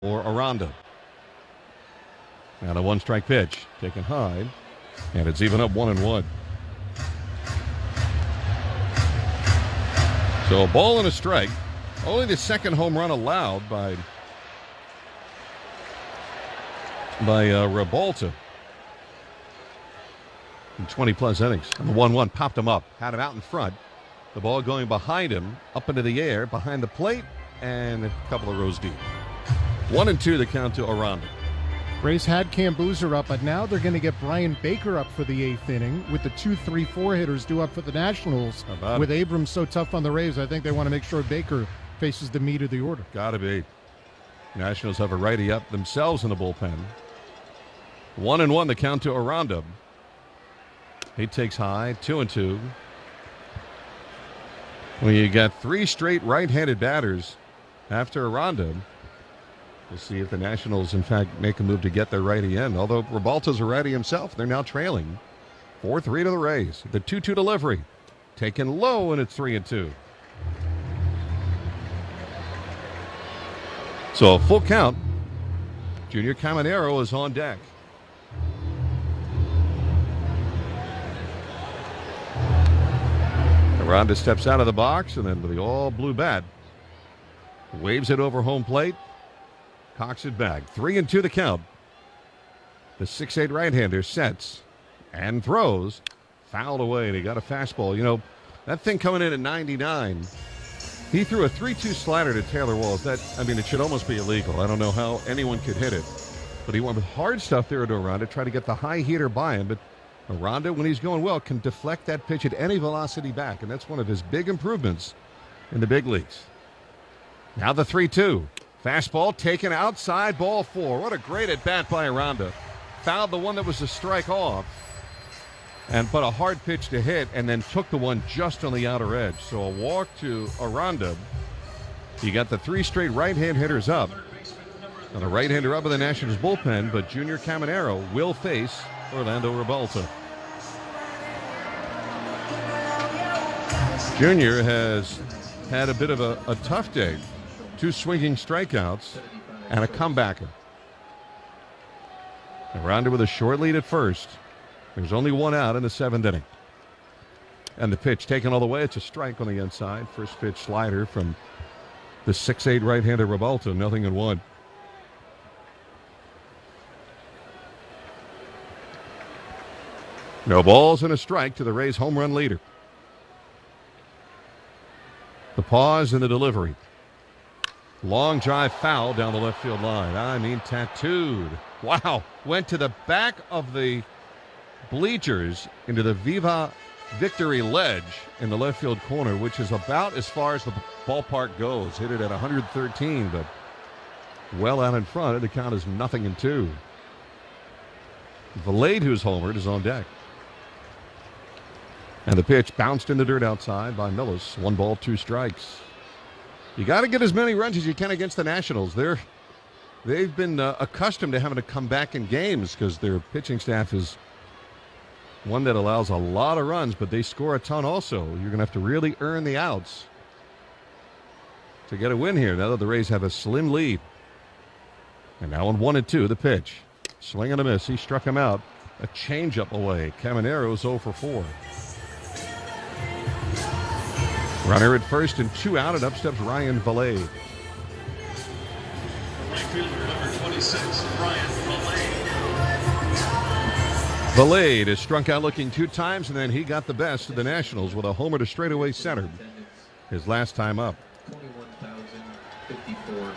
or Aranda. And a one-strike pitch taken high, and it's even up 1-1. So a ball and a strike. Only the second home run allowed by Rebalta in 20-plus innings. And the 1-1 popped him up, had him out in front. The ball going behind him, up into the air, behind the plate, and a couple of rows deep. 1-2 the count to Aranda. Rays had Cambuser up, but now they're going to get Brian Baker up for the eighth inning with the 2, 3, 4 hitters due up for the Nationals. With Abrams so tough on the Rays, I think they want to make sure Baker faces the meat of the order. Gotta be. Nationals have a righty up themselves in the bullpen. 1-1 the count to Aranda. He takes high, 2-2. Well, you got three straight right-handed batters after Aranda. We'll see if the Nationals, in fact, make a move to get their righty in. Although Rebalta's a righty himself, they're now trailing 4-3 to the Rays. The 2-2 delivery taken low, and it's 3-2. So a full count. Junior Caminero is on deck. Aranda steps out of the box, and then with the all-blue bat, waves it over home plate, cocks it back. 3-2 the count. The 6'8 right-hander sets and throws. Fouled away, and he got a fastball. You know, that thing coming in at 99, he threw a 3-2 slider to Taylor Walls. It should almost be illegal. I don't know how anyone could hit it. But he went with hard stuff there to Aranda, try to get the high heater by him, but Aranda, when he's going well, can deflect that pitch at any velocity back, and that's one of his big improvements in the big leagues. Now the 3-2. Fastball taken outside, ball 4. What a great at-bat by Aranda. Fouled the one that was a strike off and put a hard pitch to hit and then took the one just on the outer edge. So a walk to Aranda. You got the three straight right-hand hitters up. Now the right-hander up in the Nationals bullpen, but Junior Caminero will face Orlando Rebalta. Junior has had a bit of a tough day. 2 swinging strikeouts and a comebacker. Aranda with a short lead at first. There's only one out in the 7th inning. And the pitch taken all the way. It's a strike on the inside. First pitch slider from the 6'8 right-hander Rebalta. 0-1. No balls and a strike to the Rays' home run leader. The pause and the delivery. Long drive foul down the left field line. Tattooed. Wow. Went to the back of the bleachers into the Viva Victory ledge in the left field corner, which is about as far as the ballpark goes. Hit it at 113, but well out in front. The count is 0-2. Valade, who's homered, is on deck. And the pitch bounced in the dirt outside by Millis. 1 ball, 2 strikes. You got to get as many runs as you can against the Nationals. They've been accustomed to having to come back in games because their pitching staff is one that allows a lot of runs, but they score a ton also. You're going to have to really earn the outs to get a win here now that the Rays have a slim lead. And now on 1-2, the pitch. Swing and a miss. He struck him out. A changeup away. Caminero's 0 for 4. Runner at first and 2 out, and up steps Ryan Valade. Right fielder number 26, Ryan Valade. Valade is struck out looking 2 times, and then he got the best of the Nationals with a homer to straightaway center. His last time up. 21,054.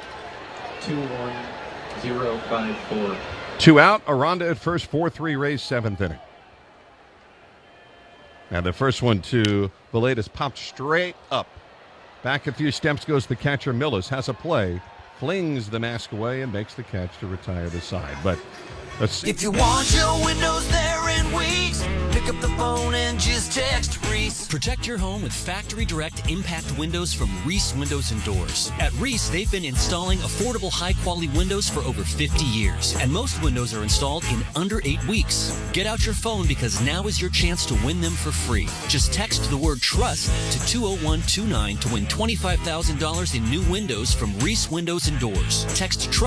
21054. 2 out. Aranda at first. 4-3 Rays 7th inning. And the first one to Valade is popped straight up. Back a few steps goes the catcher. Millis has a play, flings the mask away, and makes the catch to retire the side. But let's see. If you want your windows there in weeks, pick up the phone and just text Reese. Reese. Protect your home with Factory Direct Impact Windows from Reese Windows and Doors. At Reese, they've been installing affordable, high-quality windows for over 50 years, and most windows are installed in under 8 weeks. Get out your phone because now is your chance to win them for free. Just text the word TRUST to 20129 to win $25,000 in new windows from Reese Windows and Doors. Text TRUST